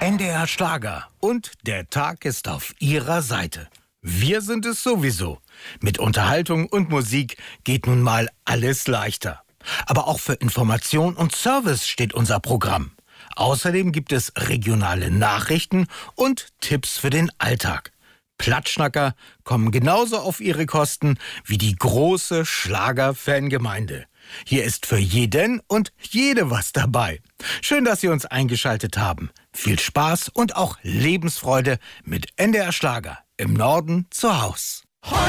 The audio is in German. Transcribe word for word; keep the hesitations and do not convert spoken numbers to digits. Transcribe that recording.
N D R Schlager und der Tag ist auf Ihrer Seite. Wir sind es sowieso. Mit Unterhaltung und Musik geht nun mal alles leichter. Aber auch für Information und Service steht unser Programm. Außerdem gibt es regionale Nachrichten und Tipps für den Alltag. Plattschnacker kommen genauso auf ihre Kosten wie die große Schlager-Fangemeinde. Hier ist für jeden und jede was dabei. Schön, dass Sie uns eingeschaltet haben. Viel Spaß und auch Lebensfreude mit N D R Schlager im Norden zu Haus.